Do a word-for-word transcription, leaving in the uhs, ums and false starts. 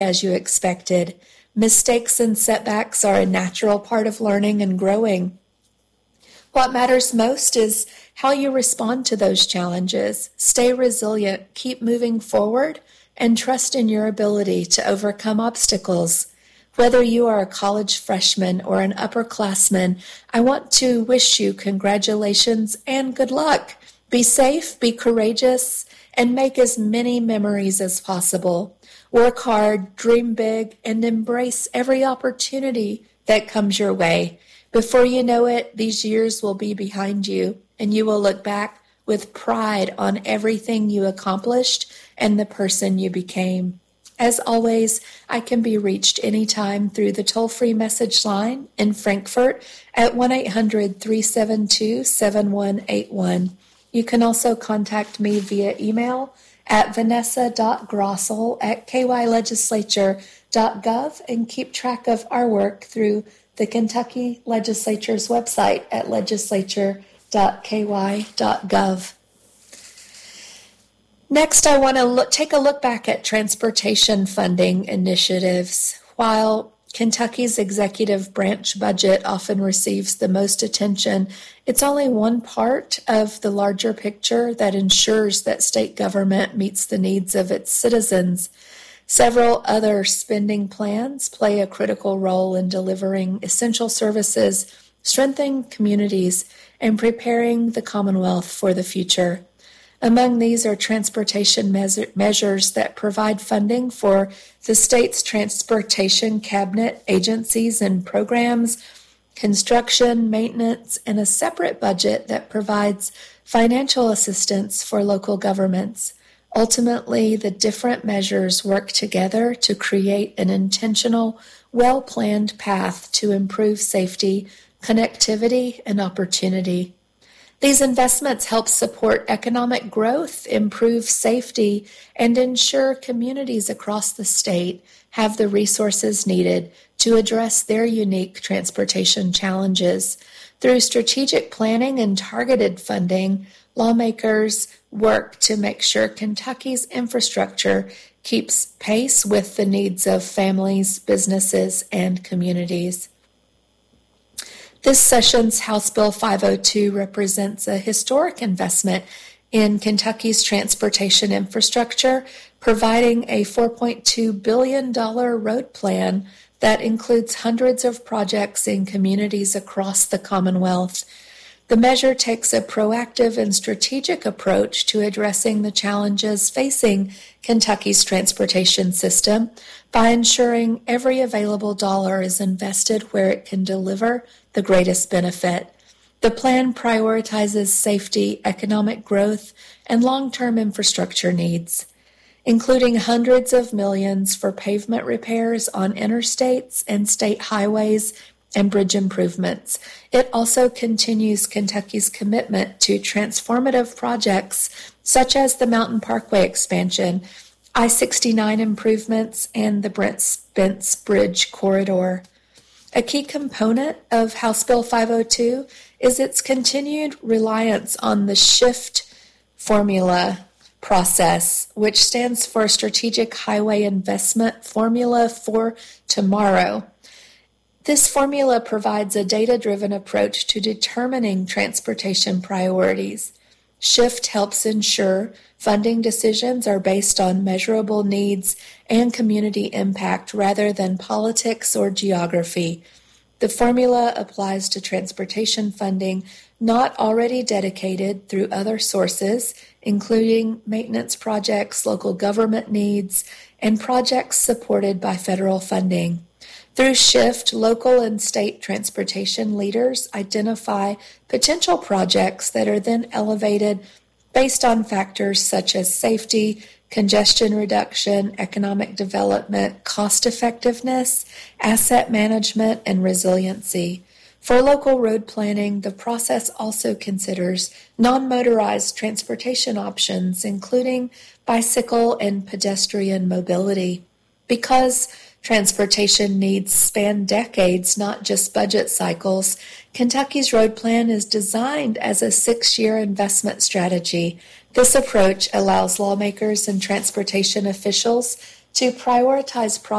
as you expected. Mistakes and setbacks are a natural part of learning and growing. What matters most is how you respond to those challenges. Stay resilient, keep moving forward, and trust in your ability to overcome obstacles. Whether you are a college freshman or an upperclassman, I want to wish you congratulations and good luck. Be safe, be courageous, and make as many memories as possible. Work hard, dream big, and embrace every opportunity that comes your way. Before you know it, these years will be behind you, and you will look back with pride on everything you accomplished and the person you became. As always, I can be reached anytime through the toll-free message line in Frankfort at one eight hundred, three seven two, seven one eight one. You can also contact me via email at vanessa dot grossel at k y legislature dot gov and keep track of our work through the Kentucky Legislature's website at legislature dot k y dot gov. Next, I want to look, take a look back at transportation funding initiatives. While Kentucky's executive branch budget often receives the most attention, it's only one part of the larger picture that ensures that state government meets the needs of its citizens. Several other spending plans play a critical role in delivering essential services, strengthening communities, and preparing the Commonwealth for the future. Among these are transportation measure- measures that provide funding for the state's transportation cabinet agencies and programs, construction, maintenance, and a separate budget that provides financial assistance for local governments. Ultimately, the different measures work together to create an intentional, well-planned path to improve safety, connectivity, and opportunity. These investments help support economic growth, improve safety, and ensure communities across the state have the resources needed to address their unique transportation challenges. Through strategic planning and targeted funding, lawmakers work to make sure Kentucky's infrastructure keeps pace with the needs of families, businesses, and communities. This session's House Bill five oh two represents a historic investment in Kentucky's transportation infrastructure, providing a four point two billion dollars road plan that includes hundreds of projects in communities across the Commonwealth. The measure takes a proactive and strategic approach to addressing the challenges facing Kentucky's transportation system by ensuring every available dollar is invested where it can deliver the greatest benefit. The plan prioritizes safety, economic growth, and long-term infrastructure needs, including hundreds of millions for pavement repairs on interstates and state highways and bridge improvements. It also continues Kentucky's commitment to transformative projects such as the Mountain Parkway expansion, I sixty-nine improvements, and the Brent Spence Bridge corridor. A key component of House Bill five oh two is its continued reliance on the SHIFT formula process, which stands for Strategic Highway Investment Formula for Tomorrow. This formula provides a data-driven approach to determining transportation priorities. SHIFT helps ensure funding decisions are based on measurable needs and community impact rather than politics or geography. The formula applies to transportation funding not already dedicated through other sources, including maintenance projects, local government needs, and projects supported by federal funding. Through SHIFT, local and state transportation leaders identify potential projects that are then elevated based on factors such as safety, congestion reduction, economic development, cost effectiveness, asset management, and resiliency. For local road planning, the process also considers non-motorized transportation options, including bicycle and pedestrian mobility. Because transportation needs span decades, not just budget cycles, Kentucky's road plan is designed as a six-year investment strategy. This approach allows lawmakers and transportation officials To prioritize